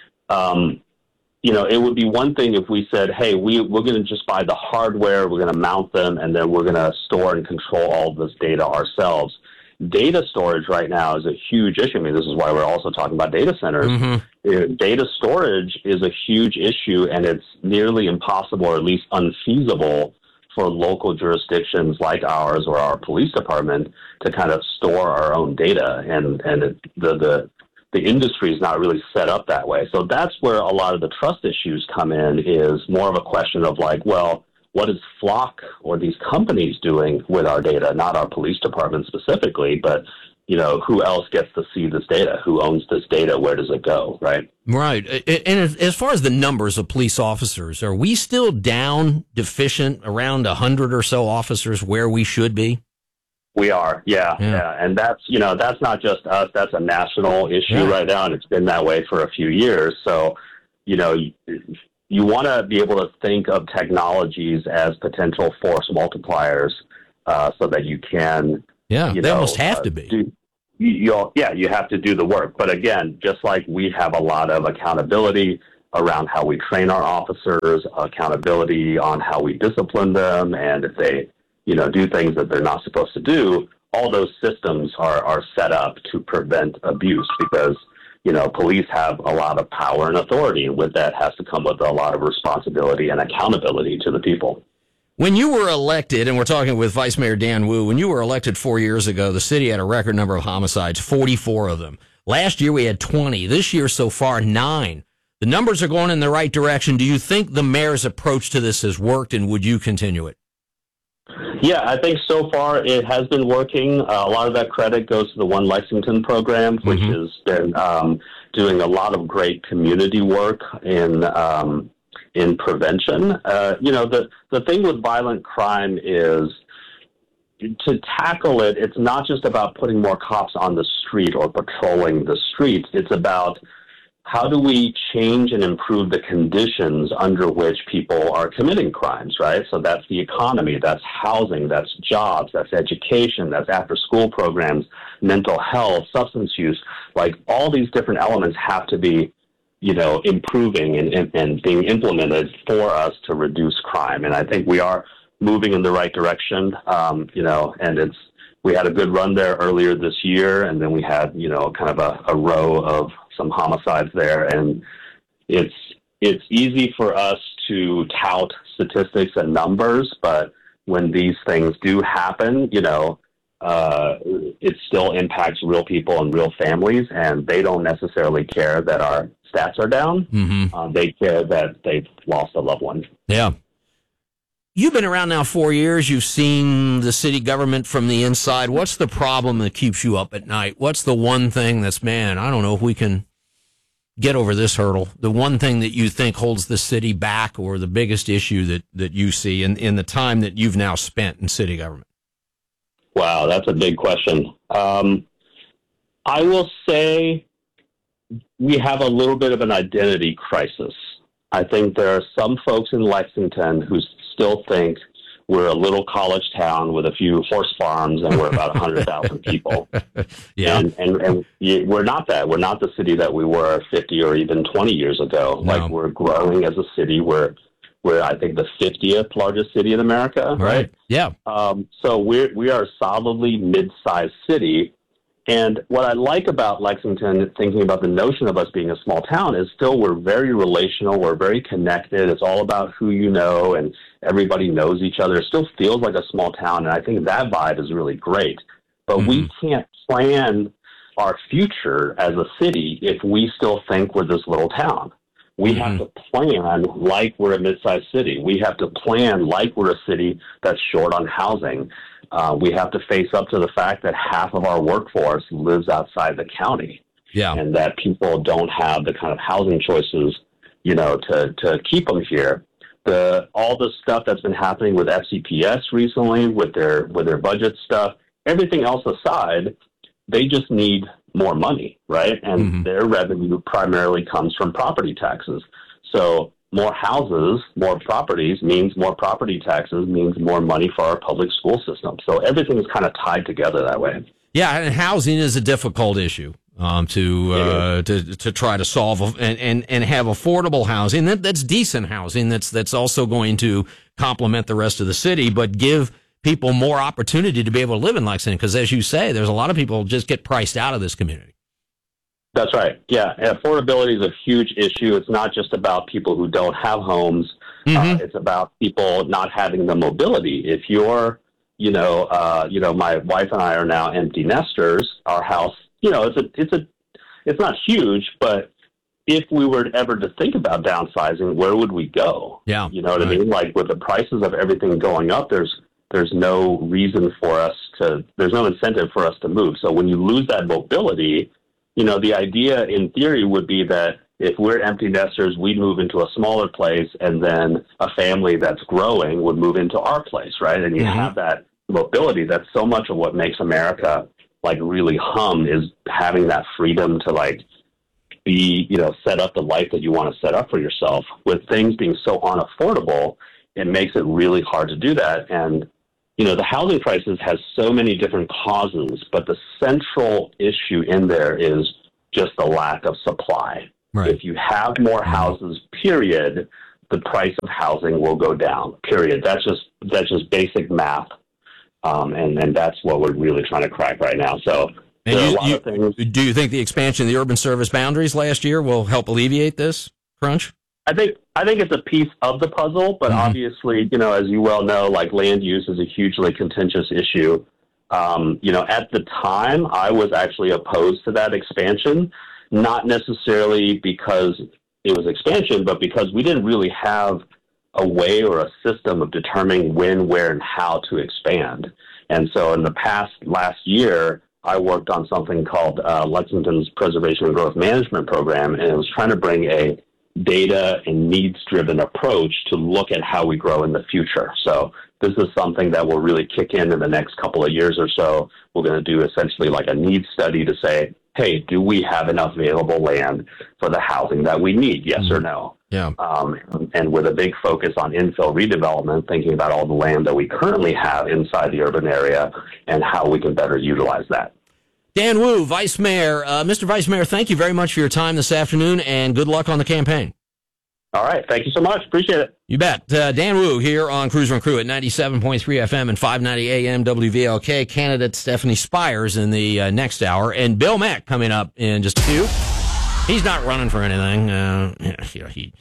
Um, you know, it would be one thing if we said, hey, we, we're going to just buy the hardware, we're going to mount them, and then we're going to store and control all of this data ourselves. Data storage right now is a huge issue. I mean, this is why we're also talking about data centers. Mm-hmm. Data storage is a huge issue, and it's nearly impossible, or at least unfeasible, for local jurisdictions like ours or our police department to kind of store our own data. And and it, the the the industry is not really set up that way. So that's where a lot of the trust issues come in. Is more of a question of like, well, what is Flock or these companies doing with our data? Not our police department specifically, but, you know, who else gets to see this data? Who owns this data? Where does it go? Right. Right. And as far as the numbers of police officers, are we still down deficient around a hundred or so officers where we should be? We are. Yeah, yeah. Yeah. And that's, you know, that's not just us. That's a national issue yeah. right now. And it's been that way for a few years. So, you know, you want to be able to think of technologies as potential force multipliers uh, so that you can, yeah, you they know, almost have uh, to be. Do, you, you'll, yeah, you have to do the work. But again, just like we have a lot of accountability around how we train our officers, accountability on how we discipline them, and if they, you know, do things that they're not supposed to do, all those systems are, are set up to prevent abuse because, you know, police have a lot of power and authority, and with that has to come with a lot of responsibility and accountability to the people. When you were elected, and we're talking with Vice Mayor Dan Wu, when you were elected four years ago, the city had a record number of homicides, forty-four of them. Last year we had twenty. This year so far, nine. The numbers are going in the right direction. Do you think the mayor's approach to this has worked, and would you continue it? Yeah, I think so far it has been working. Uh, a lot of that credit goes to the One Lexington program, which mm-hmm. has been um, doing a lot of great community work in um, in prevention. Uh, you know, the, the thing with violent crime is to tackle it, it's not just about putting more cops on the street or patrolling the streets. It's about how do we change and improve the conditions under which people are committing crimes, right? So that's the economy, that's housing, that's jobs, that's education, that's after-school programs, mental health, substance use. Like all these different elements have to be, you know, improving and, and, and being implemented for us to reduce crime. And I think we are moving in the right direction, um, you know, and it's, we had a good run there earlier this year, and then we had, you know, kind of a, a row of some homicides there. And it's it's easy for us to tout statistics and numbers, but when these things do happen, you know, uh, it still impacts real people and real families, and they don't necessarily care that our stats are down. Mm-hmm. Uh, they care that they've lost a loved one. Yeah. You've been around now four years. You've seen the city government from the inside. What's the problem that keeps you up at night? What's the one thing that's, man, I don't know if we can get over this hurdle? The one thing that you think holds the city back, or the biggest issue that, that you see in, in the time that you've now spent in city government? Wow, that's a big question. Um, I will say we have a little bit of an identity crisis. I think there are some folks in Lexington who still think we're a little college town with a few horse farms and we're about one hundred thousand people. Yeah. And, and, and we're not that. We're not the city that we were fifty or even twenty years ago. No. Like, we're growing as a city. We're, we're I think, the fiftieth largest city in America. Right. right? Yeah. Um, so we're, we are a solidly mid-sized city. And what I like about Lexington, thinking about the notion of us being a small town, is still we're very relational. We're very connected. It's all about who you know, and everybody knows each other. It still feels like a small town, and I think that vibe is really great. But mm-hmm. we can't plan our future as a city if we still think we're this little town. We mm-hmm. have to plan like we're a mid-sized city. We have to plan like we're a city that's short on housing. Uh, we have to face up to the fact that half of our workforce lives outside the county. Yeah. And that people don't have the kind of housing choices, you know, to, to keep them here. The, all the stuff that's been happening with F C P S recently, with their, with their budget stuff, everything else aside, they just need more money, right? And mm-hmm. their revenue primarily comes from property taxes. So more houses, more properties means more property taxes, means more money for our public school system. So everything is kind of tied together that way. Yeah, and housing is a difficult issue um, to uh, to to try to solve and, and, and have affordable housing that, that's decent housing that's that's also going to complement the rest of the city, but give people more opportunity to be able to live in Lexington. Because as you say, there's a lot of people just get priced out of this community. That's right. Yeah. Affordability is a huge issue. It's not just about people who don't have homes. Mm-hmm. Uh, it's about people not having the mobility. If you're, you know, uh, you know, my wife and I are now empty nesters. Our house, you know, it's a, it's a, it's not huge, but if we were ever to think about downsizing, where would we go? Yeah. You know what right. I mean? Like, with the prices of everything going up, there's, there's no reason for us to, there's no incentive for us to move. So when you lose that mobility, you know, the idea in theory would be that if we're empty nesters, we'd move into a smaller place, and then a family that's growing would move into our place, right? And you mm-hmm. have that mobility. That's so much of what makes America, like, really hum, is having that freedom to, like, be, you know, set up the life that you want to set up for yourself. With things being so unaffordable, it makes it really hard to do that. And, you know, the housing crisis has so many different causes, but the central issue in there is just the lack of supply. Right. If you have more houses, period, the price of housing will go down, period. That's just that's just basic math, um, and, and that's what we're really trying to crack right now. So and there you, are a lot you, of things. Do you think the expansion of the urban service boundaries last year will help alleviate this crunch? I think I think it's a piece of the puzzle, but mm-hmm. obviously, you know, as you well know, like land use is a hugely contentious issue. Um, you know, at the time, I was actually opposed to that expansion, not necessarily because it was expansion, but because we didn't really have a way or a system of determining when, where, and how to expand. And so in the past last year, I worked on something called uh, Lexington's Preservation and Growth Management Program, and it was trying to bring a data and needs-driven approach to look at how we grow in the future. So this is something that will really kick in in the next couple of years or so. We're going to do essentially like a needs study to say, hey, do we have enough available land for the housing that we need? Yes mm-hmm. or no? Yeah. Um, and with a big focus on infill redevelopment, thinking about all the land that we currently have inside the urban area and how we can better utilize that. Dan Wu, Vice Mayor. Uh, Mister Vice Mayor, thank you very much for your time this afternoon, and good luck on the campaign. All right. Thank you so much. Appreciate it. You bet. Uh, Dan Wu here on Cruiser and Crew at ninety-seven point three F M and five ninety A M W V L K. Candidate Stephanie Spires in the uh, next hour. And Bill Mack coming up in just a few. He's not running for anything. Uh, you know, he,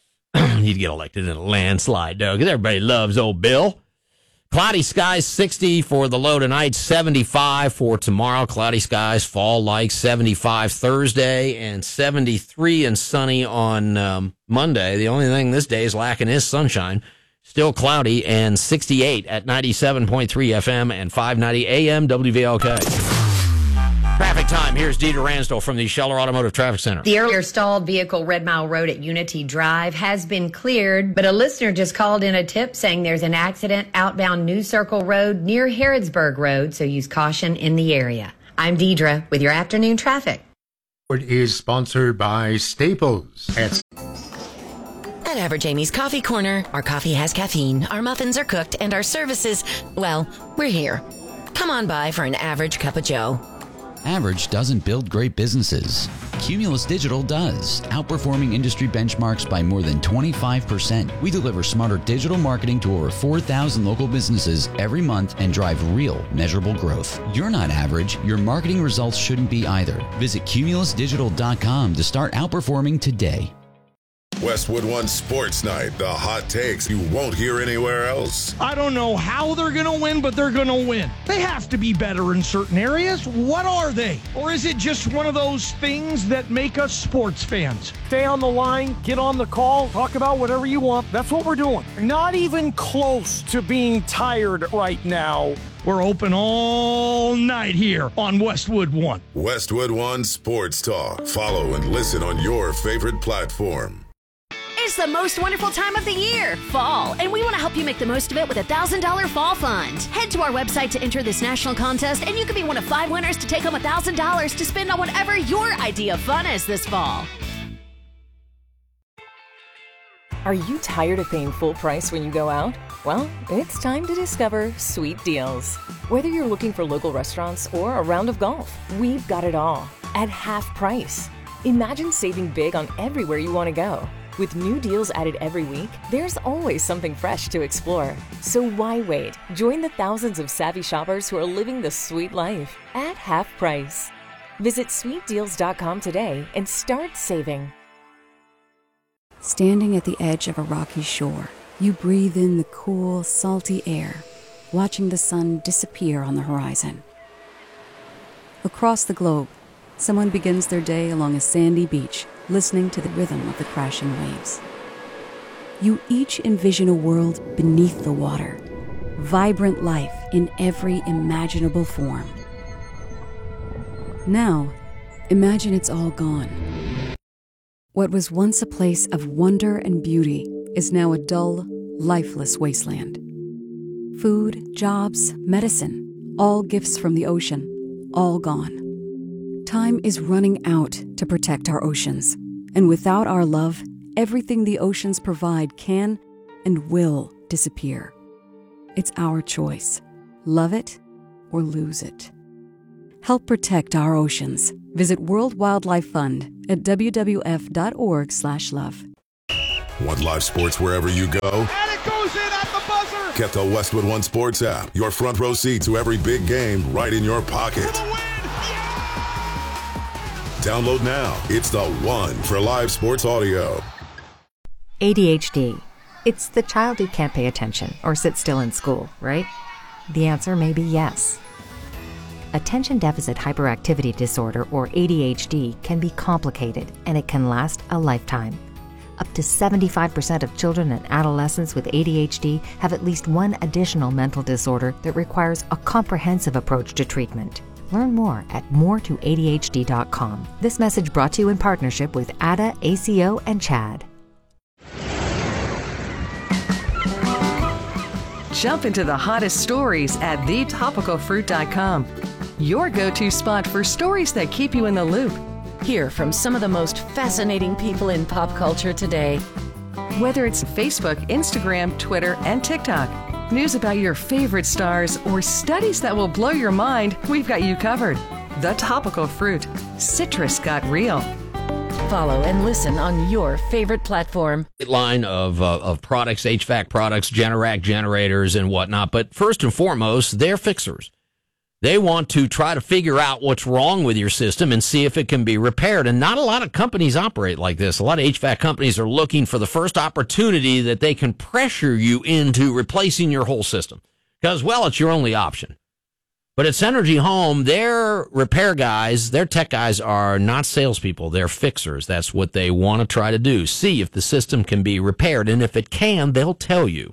he'd get elected in a landslide, though, because everybody loves old Bill. Cloudy skies, sixty for the low tonight, seventy-five for tomorrow. Cloudy skies, fall-like, seventy-five Thursday, and seventy-three and sunny on um, Monday. The only thing this day is lacking is sunshine. Still cloudy, and sixty-eight at ninety-seven point three F M and five ninety A M W V L K. Traffic time. Here's Deidre Ransdell from the Scheller Automotive Traffic Center. The earlier stalled vehicle Red Mile Road at Unity Drive has been cleared, but a listener just called in a tip saying there's an accident outbound New Circle Road near Harrodsburg Road, so use caution in the area. I'm Deidre with your afternoon traffic. It is sponsored by Staples. At At Average Amy's Coffee Corner, our coffee has caffeine, our muffins are cooked, and our services, well, we're here. Come on by for an average cup of joe. Average doesn't build great businesses. Cumulus Digital does, outperforming industry benchmarks by more than twenty-five percent. We deliver smarter digital marketing to over four thousand local businesses every month and drive real, measurable growth. You're not average. Your marketing results shouldn't be either. Visit cumulus digital dot com to start outperforming today. Westwood One Sports Night, the hot takes you won't hear anywhere else. I don't know how they're going to win, but they're going to win. They have to be better in certain areas. What are they? Or is it just one of those things that make us sports fans? Stay on the line, get on the call, talk about whatever you want. That's what we're doing. Not even close to being tired right now. We're open all night here on Westwood One. Westwood One Sports Talk. Follow and listen on your favorite platform. It's the most wonderful time of the year, fall, and we want to help you make the most of it with a one thousand dollars fall fund. Head to our website to enter this national contest, and you could be one of five winners to take home one thousand dollars to spend on whatever your idea of fun is this fall. Are you tired of paying full price when you go out? Well, it's time to discover Sweet Deals. Whether you're looking for local restaurants or a round of golf, we've got it all at half price. Imagine saving big on everywhere you want to go. With new deals added every week, there's always something fresh to explore. So why wait? Join the thousands of savvy shoppers who are living the sweet life at half price. Visit sweet deals dot com today and start saving. Standing at the edge of a rocky shore, you breathe in the cool, salty air, watching the sun disappear on the horizon. Across the globe, someone begins their day along a sandy beach, listening to the rhythm of the crashing waves. You each envision a world beneath the water, vibrant life in every imaginable form. Now, imagine it's all gone. What was once a place of wonder and beauty is now a dull, lifeless wasteland. Food, jobs, medicine, all gifts from the ocean, all gone. Time is running out to protect our oceans. And without our love, everything the oceans provide can and will disappear. It's our choice. Love it or lose it. Help protect our oceans. Visit World Wildlife Fund at w w f dot org slash love. Want live sports wherever you go? And it goes in at the buzzer! Get the Westwood One Sports app. Your front row seat to every big game right in your pocket. Download now. It's the one for live sports audio. A D H D. It's the child who can't pay attention or sit still in school, right? The answer may be yes. Attention Deficit Hyperactivity Disorder, or A D H D, can be complicated and it can last a lifetime. Up to seventy-five percent of children and adolescents with A D H D have at least one additional mental disorder that requires a comprehensive approach to treatment. Learn more at more to A D H D dot com. This message brought to you in partnership with A D A, A C O, and CHAD. Jump into the hottest stories at the topical fruit dot com. Your go-to spot for stories that keep you in the loop. Hear from some of the most fascinating people in pop culture today. Whether it's Facebook, Instagram, Twitter, and TikTok, news about your favorite stars, or studies that will blow your mind, we've got you covered. The Topical Fruit. Citrus got real. Follow and listen on your favorite platform. Line of uh, of products, H V A C products, Generac generators, and whatnot. But first and foremost, they're fixers. They want to try to figure out what's wrong with your system and see if it can be repaired. And not a lot of companies operate like this. A lot of H V A C companies are looking for the first opportunity that they can pressure you into replacing your whole system. Because, well, it's your only option. But at Synergy Home, their repair guys, their tech guys are not salespeople. They're fixers. That's what they want to try to do. See if the system can be repaired. And if it can, they'll tell you.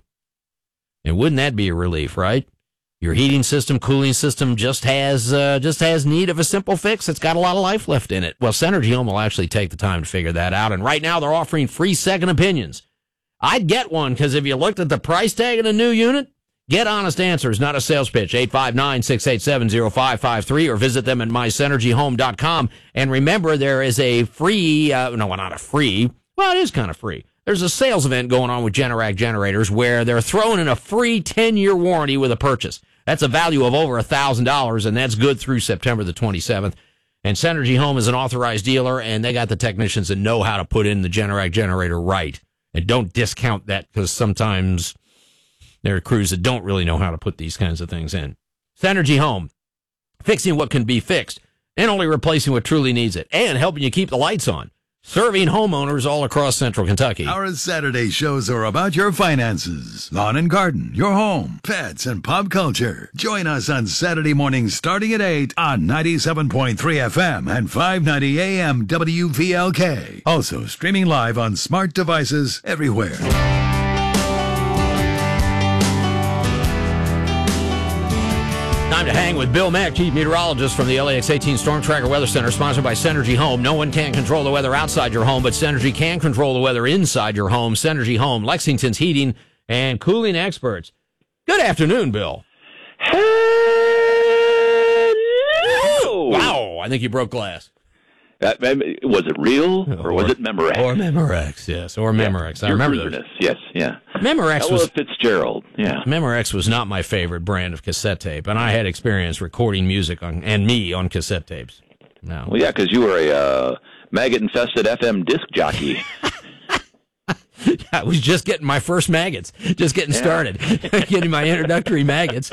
And wouldn't that be a relief, right? Your heating system, cooling system just has uh, just has need of a simple fix. It's got a lot of life left in it. Well, Synergy Home will actually take the time to figure that out. And right now, they're offering free second opinions. I'd get one, because if you looked at the price tag of a new unit, get honest answers, not a sales pitch. eight five nine, six eight seven, zero five five three, or visit them at my synergy home dot com. And remember, there is a free, uh, no, not a free, well, it is kind of free. There's a sales event going on with Generac generators where they're throwing in a free ten-year warranty with a purchase. That's a value of over one thousand dollars, and that's good through September the twenty-seventh. And Synergy Home is an authorized dealer, and they got the technicians that know how to put in the Generac generator right. And don't discount that, because sometimes there are crews that don't really know how to put these kinds of things in. Synergy Home, fixing what can be fixed, and only replacing what truly needs it, and helping you keep the lights on. Serving homeowners all across central Kentucky. Our Saturday shows are about your finances, lawn and garden, your home, pets, and pop culture. Join us on Saturday mornings starting at eight on ninety-seven point three F M and five ninety A M W V L K. Also streaming live on smart devices everywhere. Time to hang with Bill Mack, chief meteorologist from the L A X eighteen Storm Tracker Weather Center, sponsored by Synergy Home. No one can control the weather outside your home, but Synergy can control the weather inside your home. Synergy Home, Lexington's heating and cooling experts. Good afternoon, Bill. Hello. Wow, I think you broke glass. Uh, was it real, or, or was it Memorex? Or Memorex, yes, or Memorex. Yeah, I remember those. Yes, yeah. Memorex Ella was Fitzgerald. Yeah, Memorex was not my favorite brand of cassette tape, and I had experience recording music on and me on cassette tapes. No, well, yeah, because you were a uh, maggot-infested F M disc jockey. I was just getting my first maggots, just getting yeah. started, getting my introductory maggots,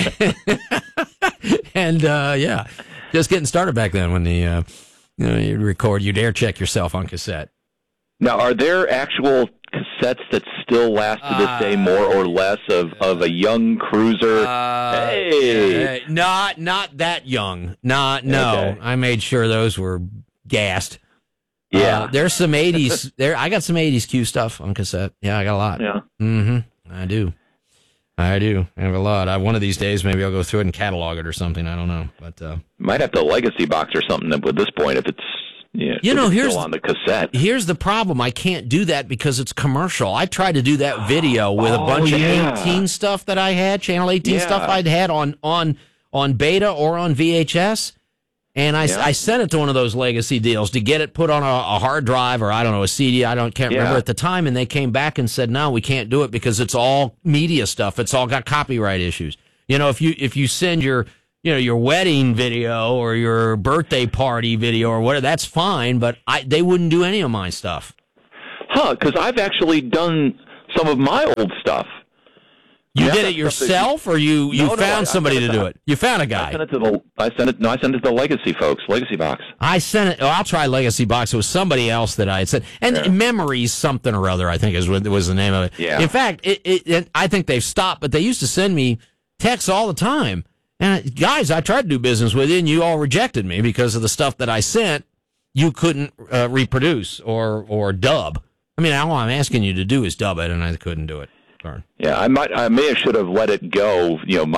and uh, yeah, just getting started back then when the. Uh, You know, you'd record, you'd air check yourself on cassette. Now, are there actual cassettes that still last to this uh, day, more or less, of, of a young cruiser? Uh, hey! Uh, not not that young. Not no. Okay. I made sure those were gassed. Yeah. Uh, there's some eighties. There, I got some eighties Q stuff on cassette. Yeah, I got a lot. Yeah. Mm-hmm. I do. I do. I have a lot. I, one of these days, maybe I'll go through it and catalog it or something. I don't know, but uh, might have the legacy box or something at this point if it's you know, you know it's here's still on the cassette. Here's the problem: I can't do that because it's commercial. I tried to do that video with oh, a bunch yeah. of eighteen stuff that I had, Channel eighteen yeah. stuff I'd had on on on beta or on V H S. And I, Yeah. I sent it to one of those legacy deals to get it put on a, a hard drive or I don't know, a C D. I don't can't Yeah. remember at the time. And they came back and said, no, we can't do it because it's all media stuff. It's all got copyright issues. You know, if you if you send your you know your wedding video or your birthday party video or whatever, that's fine. But I they wouldn't do any of my stuff. Huh? Because I've actually done some of my old stuff. You Yeah, did it that's yourself, or you, you No, no, found I- I somebody sent to it do it? You found a I guy. sent it to the. I sent it. No, I sent it to the Legacy folks. Legacy Box. I sent it. Oh, I'll try Legacy Box. It was somebody else that I had sent. And Yeah. Memories something or other, I think is what was the name of it. Yeah. In fact, it, it, it, I think they've stopped, but they used to send me texts all the time. And guys, I tried to do business with you, and you all rejected me because of the stuff that I sent. You couldn't uh, reproduce or or dub. I mean, all I'm asking you to do is dub it, and I couldn't do it. Darn. Yeah, I might. I may have should have let it go. You know, my